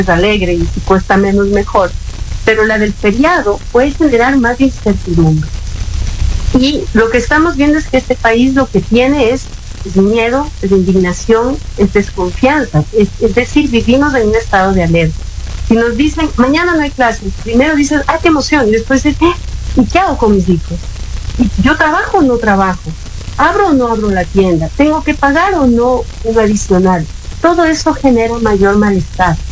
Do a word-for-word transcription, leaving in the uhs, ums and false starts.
alegre y si cuesta menos mejor, pero la del feriado puede generar más incertidumbre. Y lo que estamos viendo es que este país lo que tiene es, es miedo, es indignación, es desconfianza, es, es decir, vivimos en un estado de alerta. Si nos dicen, mañana no hay clases, primero dices, ¡ay, qué emoción! Y después dices, ¿eh? ¿Y qué hago con mis hijos? ¿Y yo trabajo o no trabajo? ¿Abro o no abro la tienda? ¿Tengo que pagar o no un adicional? Todo eso genera mayor malestar.